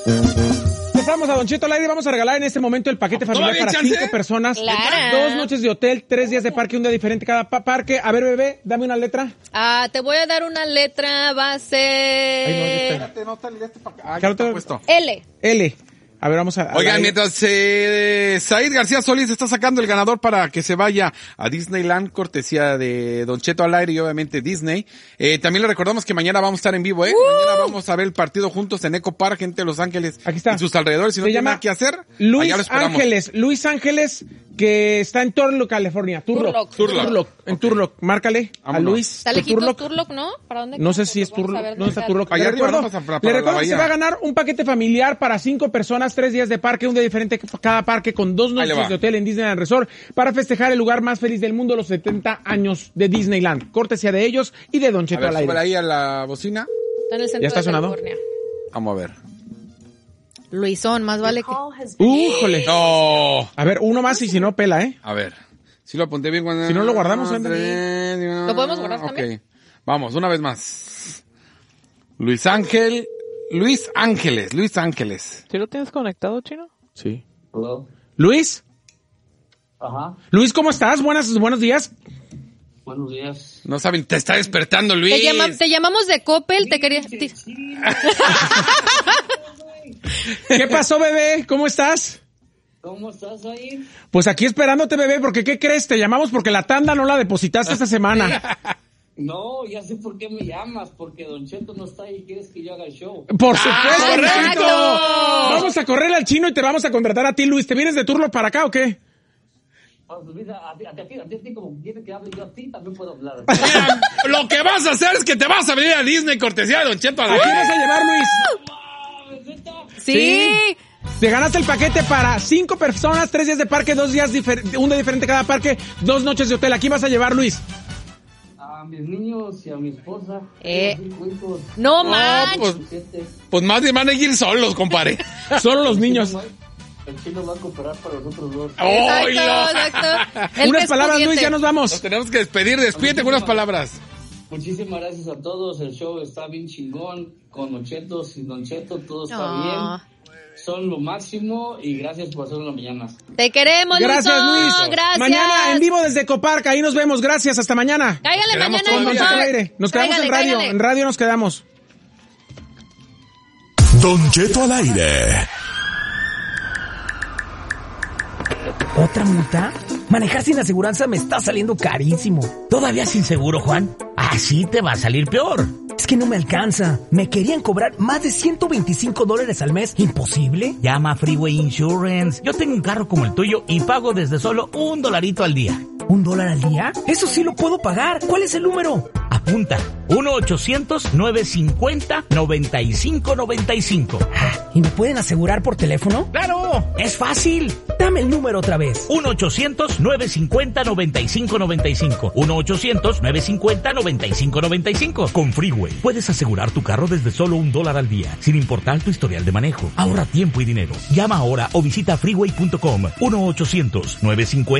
Empezamos a Don Cheto al aire. Vamos a regalar en este momento el paquete familiar para 5 personas. Claro. 2 noches de hotel, 3 días de parque, un día diferente cada parque. A ver, bebé, dame una letra. Te voy a dar una letra, va a ser... Ay, no está puesto. L. L. A ver, vamos a... Oigan, mientras Said García Solís está sacando el ganador para que se vaya a Disneyland, cortesía de Don Cheto al aire y obviamente Disney. También le recordamos que mañana vamos a estar en vivo, Mañana vamos a ver el partido juntos en Eco Park, gente de Los Ángeles. Aquí está. Y sus alrededores. Si no tiene nada que hacer, allá lo esperamos. Luis Ángeles, que está en Turlock, California. Turlock. En Turlock. Márcale a Luis. Está lejito Turlock, ¿no? ¿Para dónde? No sé si es Turlock. ¿Dónde está Turlock? Allá arriba, le recuerdo que se va a ganar un paquete familiar para 5 personas, 3 días de parque, un día diferente cada parque, con 2 noches de hotel en Disneyland Resort, para festejar el lugar más feliz del mundo, los 70 años de Disneyland. Cortesía de ellos y de Don Cheto al aire. Súbele ahí a la bocina. Está en el centro ¿Ya está de sonado? California. Vamos a ver. Luisón, más vale que... ¡Újole! No. A ver, uno más y si no, pela, A ver. Si lo apunté bien cuando... Si no lo guardamos, ¿Lo podemos guardar también? Vamos, una vez más. Luis Ángeles. ¿Sí lo tienes conectado, Chino? Sí. Hello. ¿Luis? Ajá. Luis, ¿cómo estás? Buenos días. Buenos días. No saben, te está despertando, Luis. Te llamamos de Coppel, te quería... ¿Qué pasó, bebé? ¿Cómo estás? ¿Cómo estás ahí? Pues aquí esperándote, bebé, porque ¿qué crees? Te llamamos porque la tanda no la depositaste esta semana. No, ya sé por qué me llamas, porque Don Cheto no está ahí y quieres que yo haga el show. ¡Por supuesto, ¡correcto! Vamos a correr al Chino y te vamos a contratar a ti, Luis. ¿Te vienes de Turlock para acá o qué? Pues mira, a ti como quieres que hable yo a ti, también puedo hablar. Mira, lo que vas a hacer es que te vas a venir a Disney, cortesía de Don Cheto al ¿A aire. quién vas a llevar, Luis? Sí. Te ganaste el paquete para 5 personas, 3 días de parque, 2 días un día diferente cada parque, 2 noches de hotel. ¿A quién vas a llevar, Luis? A mis niños y a mi esposa. No manches. Pues más de van a ir solos, compadre. Solo los niños. El Chino va a cooperar para nosotros dos. Exacto. Unas palabras, Luis, ya nos vamos. Nos tenemos que despedir. Despídete con unas palabras. Muchísimas gracias a todos. El show está bien chingón. Con Don Cheto, sin Don Cheto, todo está bien. Son lo máximo y gracias por hacerlo en la mañana. Te queremos, Gracias, Luis. Gracias. Mañana en vivo desde Ecopark. Ahí nos vemos. Gracias. Hasta mañana. Cáigale mañana Con Don Cheto al aire. Nos quedamos en radio. Cáigale. En radio nos quedamos. Don Cheto al aire. ¿Otra multa? Manejar sin aseguranza me está saliendo carísimo. ¿Todavía sin seguro, Juan? Así te va a salir peor. Es que no me alcanza. Me querían cobrar más de $125 al mes. ¿Imposible? Llama a Freeway Insurance. Yo tengo un carro como el tuyo y pago desde solo $1 al día. ¿$1 al día? Eso sí lo puedo pagar. ¿Cuál es el número? Apunta. 1-800-950-9595. ¿Y me pueden asegurar por teléfono? ¡Claro! ¡Es fácil! Dame el número otra vez. 1-800-950-9595. 1-800-950-9595. Con Freeway puedes asegurar tu carro desde solo $1 al día, sin importar tu historial de manejo. Ahorra tiempo y dinero. Llama ahora o visita freeway.com. 1-800-950